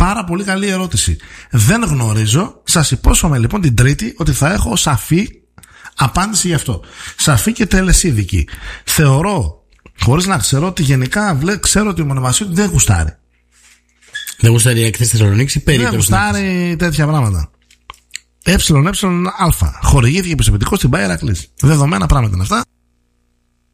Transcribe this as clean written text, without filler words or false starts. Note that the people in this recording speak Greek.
Πάρα πολύ καλή ερώτηση. Δεν γνωρίζω. Σας υπόσχομαι λοιπόν την Τρίτη ότι θα έχω σαφή απάντηση γι' αυτό. Σαφή και τελεσίδικη. Θεωρώ, χωρίς να ξέρω, ότι γενικά ξέρω ότι ο Μονεβασίου δεν γουστάρει. Δεν γουστάρει η έκθεση Θεσσαλονίκη ή περίπτωση. Δεν γουστάρει τέτοια πράγματα. ΕΑ. Χορηγήθηκε επισητιστικό στην Bayer Ηρακλής. Δεδομένα πράγματα είναι αυτά.